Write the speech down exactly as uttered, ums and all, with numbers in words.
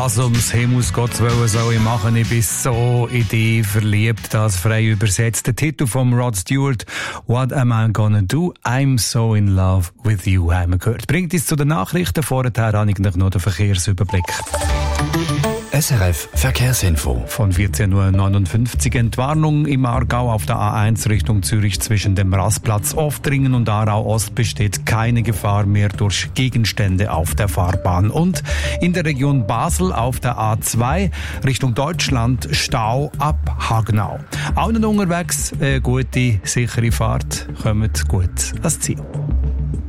Was ums Himmels Gott wollen soll ich machen? Ich bin so in dich verliebt, das frei übersetzt. Der Titel von Rod Stewart, What am I gonna do? I'm so in love with you, haben wir gehört. Bringt uns zu den Nachrichten. Vorher habe ich noch den Verkehrsüberblick. S R F Verkehrsinfo. Von vierzehn Uhr neunundfünfzig Entwarnung im Aargau auf der A eins Richtung Zürich zwischen dem Rastplatz Oftringen und Aarau Ost besteht keine Gefahr mehr durch Gegenstände auf der Fahrbahn. Und in der Region Basel auf der A zwei Richtung Deutschland Stau ab Hagenau. Allen unterwegs äh, gute, sichere Fahrt, kommt gut ans Ziel.